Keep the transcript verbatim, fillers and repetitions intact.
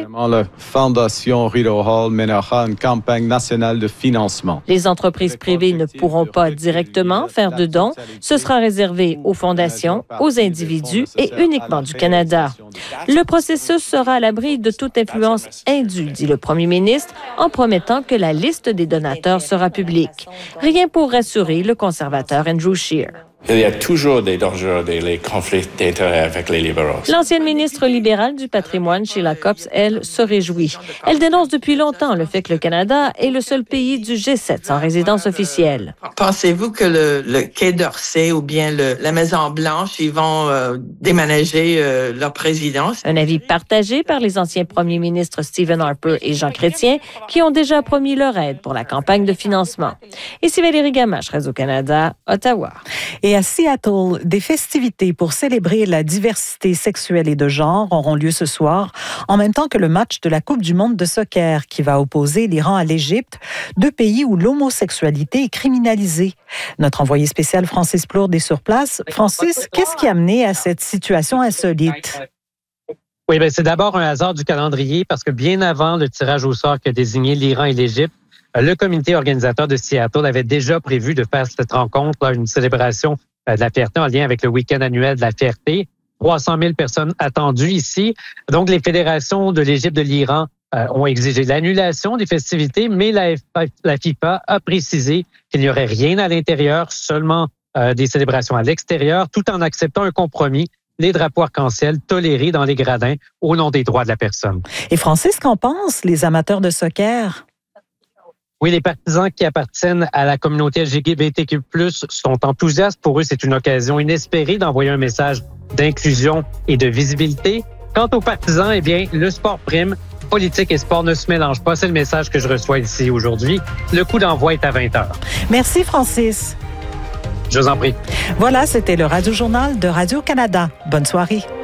La Fondation Rideau Hall mènera une campagne nationale de financement. Les entreprises privées ne pourront pas directement faire de dons. Ce sera réservé aux fondations, aux individus et uniquement du Canada. Le processus sera à l'abri de toute influence indue, dit le premier ministre, en promettant que la liste des donateurs sera publique. Rien pour rassurer le conservateur Andrew Scheer. Il y a toujours des dangers, des conflits d'intérêts avec les libéraux. L'ancienne ministre libérale du patrimoine, Sheila Copps, elle, se réjouit. Elle dénonce depuis longtemps le fait que le Canada est le seul pays du G sept sans résidence officielle. Pensez-vous que le, le Quai d'Orsay ou bien le, la Maison-Blanche, ils vont euh, déménager euh, leur présidence? Un avis partagé par les anciens premiers ministres Stephen Harper et Jean Chrétien, qui ont déjà promis leur aide pour la campagne de financement. Ici Valérie Gamache, Radio-Canada, Ottawa. Et à Seattle, des festivités pour célébrer la diversité sexuelle et de genre auront lieu ce soir, en même temps que le match de la Coupe du monde de soccer qui va opposer l'Iran à l'Égypte, deux pays où l'homosexualité est criminalisée. Notre envoyé spécial Francis Plourde est sur place. Francis, qu'est-ce qui a mené à cette situation insolite? Oui, bien, c'est d'abord un hasard du calendrier parce que bien avant le tirage au sort qui a désigné l'Iran et l'Égypte, le comité organisateur de Seattle avait déjà prévu de faire cette rencontre, là, une célébration de la fierté en lien avec le week-end annuel de la fierté. trois cent mille personnes attendues ici. Donc, les fédérations de l'Égypte et de l'Iran euh, ont exigé l'annulation des festivités, mais la, la FIFA a précisé qu'il n'y aurait rien à l'intérieur, seulement euh, des célébrations à l'extérieur, tout en acceptant un compromis, les drapeaux arc-en-ciel tolérés dans les gradins au nom des droits de la personne. Et Francis, qu'en pensent les amateurs de soccer? Oui, les partisans qui appartiennent à la communauté L G B T Q plus, sont enthousiastes. Pour eux, c'est une occasion inespérée d'envoyer un message d'inclusion et de visibilité. Quant aux partisans, eh bien, le sport prime. Politique et sport ne se mélangent pas. C'est le message que je reçois ici aujourd'hui. Le coup d'envoi est à vingt heures. Merci, Francis. Je vous en prie. Voilà, c'était le Radio-Journal de Radio-Canada. Bonne soirée.